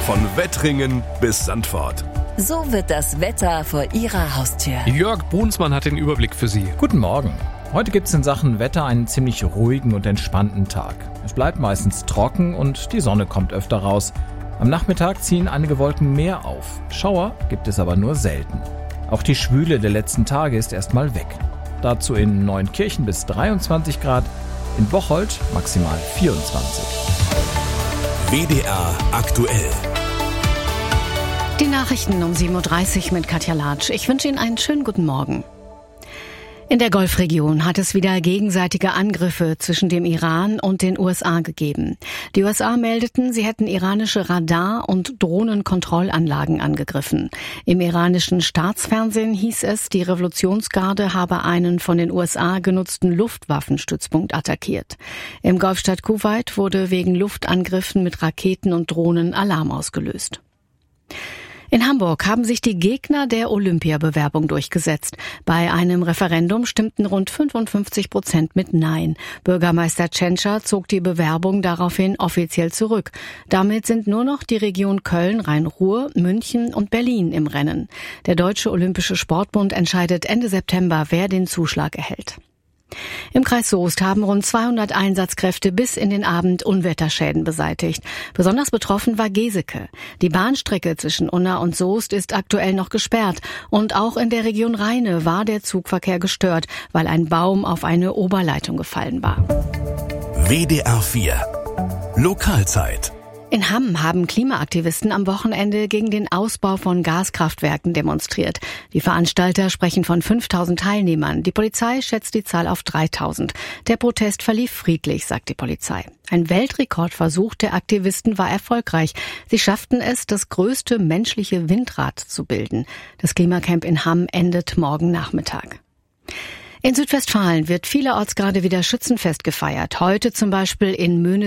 Von Wettringen bis Sandford. So wird das Wetter vor Ihrer Haustür. Jörg Brunsmann hat den Überblick für Sie. Guten Morgen. Heute gibt es in Sachen Wetter einen ziemlich ruhigen und entspannten Tag. Es bleibt meistens trocken und die Sonne kommt öfter raus. Am Nachmittag ziehen einige Wolken mehr auf. Schauer gibt es aber nur selten. Auch die Schwüle der letzten Tage ist erstmal weg. Dazu in Neunkirchen bis 23 Grad, in Bocholt maximal 24. WDR aktuell. Die Nachrichten um 7.30 Uhr mit Katja Latsch. Ich wünsche Ihnen einen schönen guten Morgen. In der Golfregion hat es wieder gegenseitige Angriffe zwischen dem Iran und den USA gegeben. Die USA meldeten, sie hätten iranische Radar- und Drohnenkontrollanlagen angegriffen. Im iranischen Staatsfernsehen hieß es, die Revolutionsgarde habe einen von den USA genutzten Luftwaffenstützpunkt attackiert. Im Golfstaat Kuwait wurde wegen Luftangriffen mit Raketen und Drohnen Alarm ausgelöst. In Hamburg haben sich die Gegner der Olympiabewerbung durchgesetzt. Bei einem Referendum stimmten rund 55% mit Nein. Bürgermeister Tschentscher zog die Bewerbung daraufhin offiziell zurück. Damit sind nur noch die Region Köln, Rhein-Ruhr, München und Berlin im Rennen. Der Deutsche Olympische Sportbund entscheidet Ende September, wer den Zuschlag erhält. Im Kreis Soest haben rund 200 Einsatzkräfte bis in den Abend Unwetterschäden beseitigt. Besonders betroffen war Geseke. Die Bahnstrecke zwischen Unna und Soest ist aktuell noch gesperrt. Und auch in der Region Rheine war der Zugverkehr gestört, weil ein Baum auf eine Oberleitung gefallen war. WDR 4 Lokalzeit. In Hamm haben Klimaaktivisten am Wochenende gegen den Ausbau von Gaskraftwerken demonstriert. Die Veranstalter sprechen von 5.000 Teilnehmern. Die Polizei schätzt die Zahl auf 3.000. Der Protest verlief friedlich, sagt die Polizei. Ein Weltrekordversuch der Aktivisten war erfolgreich. Sie schafften es, das größte menschliche Windrad zu bilden. Das Klimacamp in Hamm endet morgen Nachmittag. In Südwestfalen wird vielerorts gerade wieder Schützenfest gefeiert. Heute zum Beispiel in Möhne